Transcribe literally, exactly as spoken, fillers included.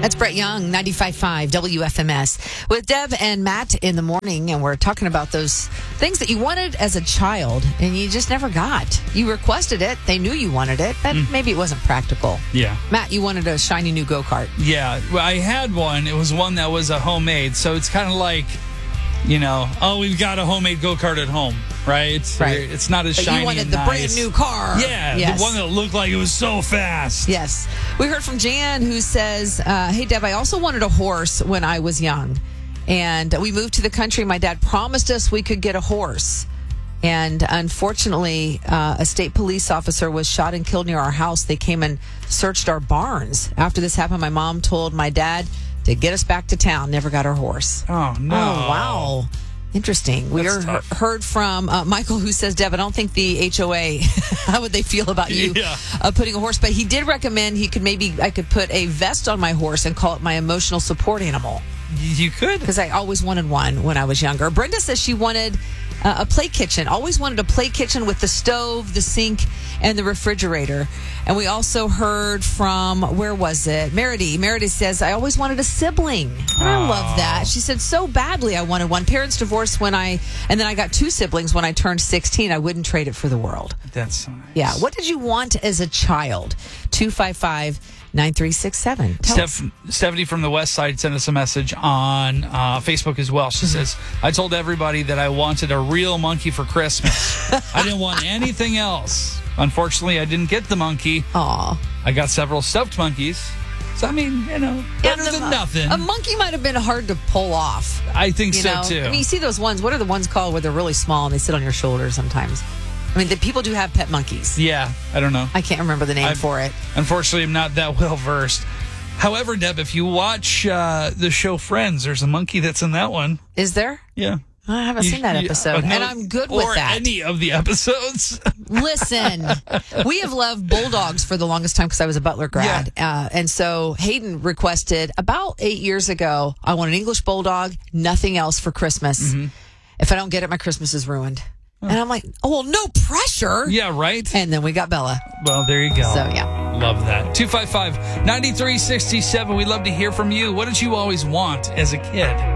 That's Brett Young, ninety-five point five W F M S. With Deb and Matt in the morning, and we're talking about those things that you wanted as a child and you just never got. You requested it. They knew you wanted it, but mm. maybe it wasn't practical. Yeah. Matt, you wanted a shiny new go-kart. Yeah. Well, I had one. It was one that was a homemade, so it's kind of like, you know, oh, we've got a homemade go-kart at home, right? Right. It's not as but shiny you wanted and the nice. brand new car. Yeah, yes. the one that looked like it was so fast. Yes. We heard from Jan, who says, uh, hey, Deb, I also wanted a horse when I was young. And we moved to the country. My dad promised us we could get a horse. And unfortunately, uh, a state police officer was shot and killed near our house. They came and searched our barns. After this happened, my mom told my dad to get us back to town. Never got our horse. Oh, no. Oh, wow. Interesting. We That's are, tough. heard from uh, Michael, who says, Deb, I don't think the H O A, how would they feel about you Yeah. uh, putting a horse? But he did recommend he could maybe, I could put a vest on my horse and call it my emotional support animal. You could. Because I always wanted one when I was younger. Brenda says she wanted uh, a play kitchen. Always wanted a play kitchen with the stove, the sink, and the refrigerator. And we also heard from, where was it? Meredy. Meredy says, I always wanted a sibling. And I love that. She said, so badly I wanted one. Parents divorced when I, and then I got two siblings when I turned sixteen. I wouldn't trade it for the world. That's so nice. Yeah. What did you want as a child? two five five, nine three six seven. Steph, Stephanie from the West Side sent us a message on uh, Facebook as well. She says, I told everybody that I wanted a real monkey for Christmas. I didn't want anything else. Unfortunately, I didn't get the monkey. Aw. I got several stuffed monkeys. So, I mean, you know, better Yeah, the- than nothing. A monkey might have been hard to pull off. I think You so, know? too. I mean, you see those ones. What are the ones called where they're really small and they sit on your shoulder sometimes? I mean, the people do have pet monkeys. Yeah, I don't know. I can't remember the name I've- for it. Unfortunately, I'm not that well versed. However, Deb, if you watch uh, the show Friends, there's a monkey that's in that one. Is there? Yeah. I haven't You- seen that you- episode, uh, no, and I'm good with or that. any of the episodes. Listen, we have loved bulldogs for the longest time because I was a Butler grad. Uh, and so Hayden requested about eight years ago, I want an English bulldog, nothing else for Christmas. Mm-hmm. If I don't get it, my Christmas is ruined. And I'm like, oh, well, no pressure. Yeah, right? And then we got Bella. Well, there you go. So, yeah. Love that. two five five, nine three six seven. We'd love to hear from you. What did you always want as a kid?